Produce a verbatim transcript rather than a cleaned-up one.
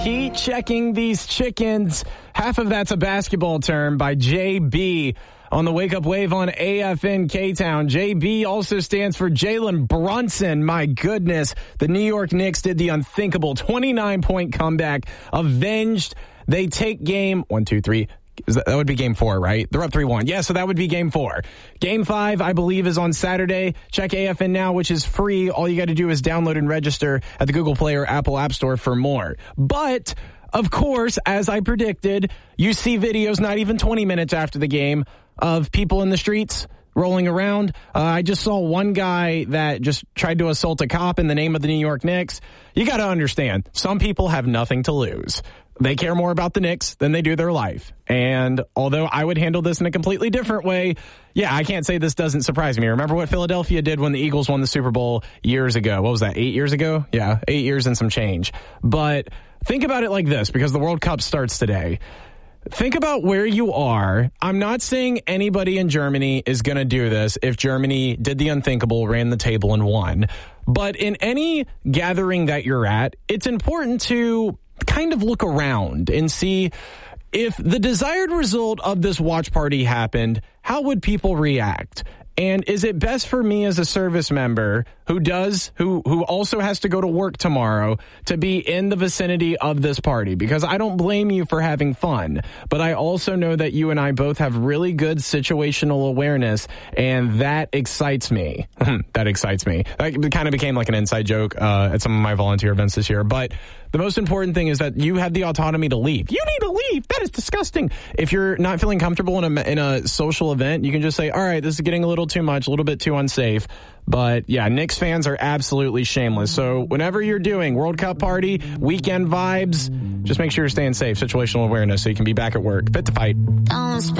Heat checking these chickens. Half of that's a basketball term by J B on the Wake Up Wave on A F N K-Town. J B also stands for Jalen Brunson. My goodness. The New York Knicks did the unthinkable twenty-nine point comeback. Avenged. They take game one, two, three. That would be game four, right? They're up three one. Yeah, so that would be game four. Game five, I believe, is on Saturday. Check A F N Now, which is free. All you got to do is download and register at the Google Play or Apple App Store for more. But, of course, as I predicted, you see videos not even twenty minutes after the game of people in the streets rolling around. Uh, I just saw one guy that just tried to assault a cop in the name of the New York Knicks. You got to understand, some people have nothing to lose. They care more about the Knicks than they do their life. And although I would handle this in a completely different way, yeah, I can't say this doesn't surprise me. Remember what Philadelphia did when the Eagles won the Super Bowl years ago? What was that, eight years ago? Yeah, eight years and some change. But think about it like this, because the World Cup starts today. Think about where you are. I'm not saying anybody in Germany is going to do this if Germany did the unthinkable, ran the table, and won. But in any gathering that you're at, it's important to kind of look around and see if the desired result of this watch party happened, how would people react? And is it best for me as a service member who does, who, who also has to go to work tomorrow to be in the vicinity of this party? Because I don't blame you for having fun, but I also know that you and I both have really good situational awareness, and that excites me. That excites me. That kind of became like an inside joke uh, at some of my volunteer events this year, but the most important thing is that you have the autonomy to leave. You need to leave. That is disgusting. If you're not feeling comfortable in a, in a social event, you can just say, all right, this is getting a little too much, a little bit too unsafe. But yeah, Knicks fans are absolutely shameless. So whenever you're doing World Cup party, weekend vibes, just make sure you're staying safe, situational awareness, so you can be back at work. Fit to fight.